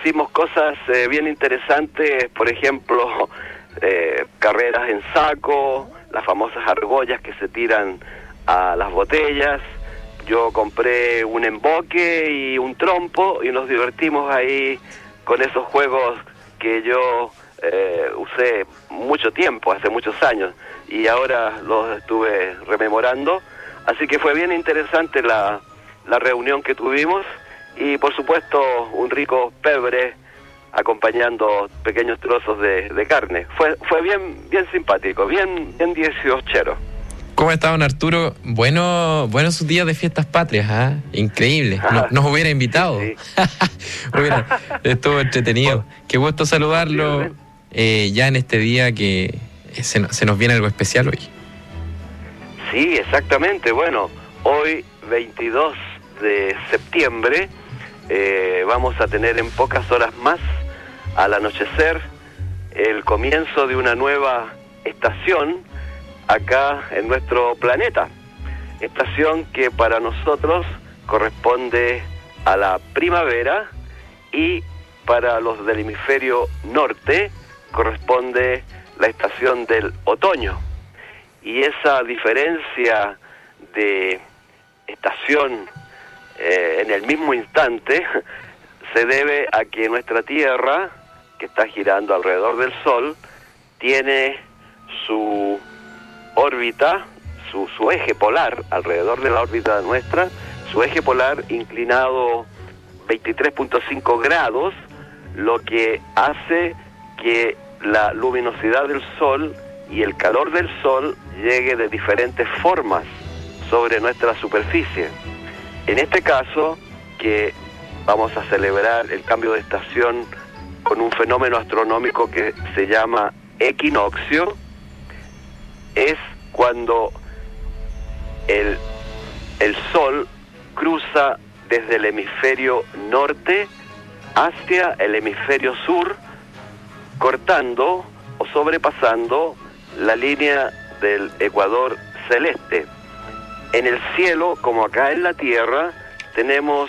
hicimos cosas bien interesantes, por ejemplo, carreras en saco, las famosas argollas que se tiran a las botellas. Yo compré un emboque y un trompo y nos divertimos ahí con esos juegos que yo usé mucho tiempo, hace muchos años, y ahora los estuve rememorando. Así que fue bien interesante la reunión que tuvimos, y por supuesto un rico pebre acompañando pequeños trozos de carne. Fue bien simpático, bien 18ero. ¿Cómo está, don Arturo? Bueno sus días de fiestas patrias, ¿ah? Increíble. Nos hubiera invitado. Sí. Estuvo entretenido. Qué gusto saludarlo ya en este día que se nos viene algo especial hoy. Sí, exactamente. Bueno, hoy 22 de septiembre vamos a tener en pocas horas más, al anochecer, el comienzo de una nueva estación acá en nuestro planeta. Estación que para nosotros corresponde a la primavera, y para los del hemisferio norte corresponde la estación del otoño. Y esa diferencia de estación en el mismo instante se debe a que nuestra Tierra, que está girando alrededor del Sol, tiene su órbita, su eje polar alrededor de la órbita nuestra, su eje polar inclinado 23.5 grados, lo que hace que la luminosidad del Sol y el calor del Sol llegue de diferentes formas sobre nuestra superficie. En este caso, que vamos a celebrar el cambio de estación con un fenómeno astronómico que se llama equinoccio, es cuando el Sol cruza desde el hemisferio norte hacia el hemisferio sur, cortando o sobrepasando la línea del ecuador celeste. En el cielo, como acá en la Tierra, tenemos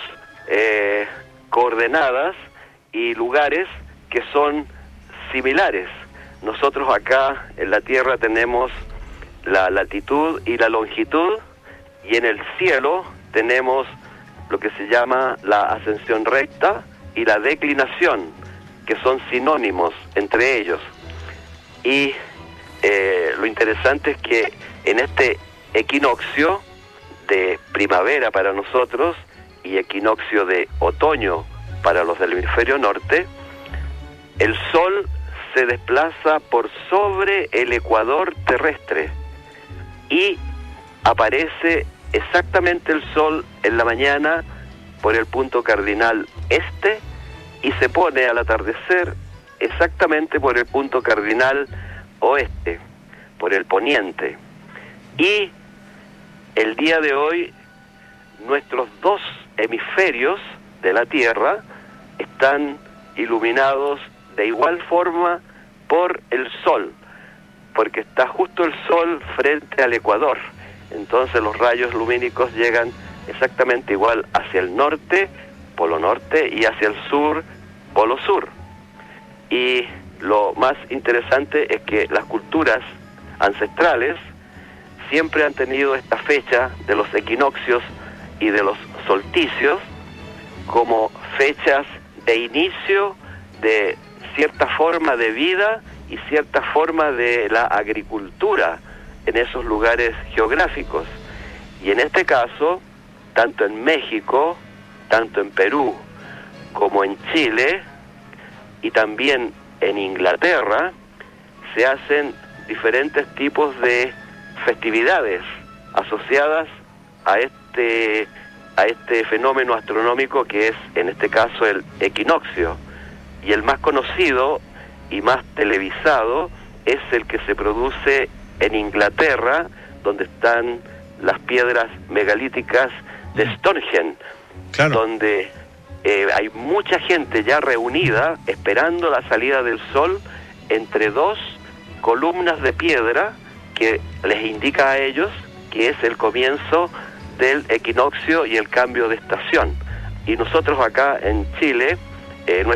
coordenadas y lugares que son similares. Nosotros acá en la Tierra tenemos la latitud y la longitud, y en el cielo tenemos lo que se llama la ascensión recta y la declinación, que son sinónimos entre ellos. Y lo interesante es que en este equinoccio de primavera para nosotros y equinoccio de otoño para los del hemisferio norte, el Sol se desplaza por sobre el ecuador terrestre y aparece exactamente el Sol en la mañana por el punto cardinal este, y se pone al atardecer exactamente por el punto cardinal oeste, por el poniente. Y el día de hoy nuestros dos hemisferios de la Tierra están iluminados de igual forma por el Sol, porque está justo el Sol frente al ecuador. Entonces los rayos lumínicos llegan exactamente igual hacia el norte, polo norte, y hacia el sur, polo sur. Y lo más interesante es que las culturas ancestrales siempre han tenido esta fecha de los equinoccios y de los solsticios como fechas de inicio de cierta forma de vida y cierta forma de la agricultura en esos lugares geográficos. Y en este caso, tanto en México, tanto en Perú, como en Chile, y también en Inglaterra, se hacen diferentes tipos de festividades asociadas a este fenómeno astronómico que es, en este caso, el equinoccio. Y el más conocido y más televisado es el que se produce en Inglaterra, donde están las piedras megalíticas de Stonehenge, claro, donde hay mucha gente ya reunida esperando la salida del sol entre dos columnas de piedra que les indica a ellos que es el comienzo del equinoccio y el cambio de estación. Y nosotros acá en Chile,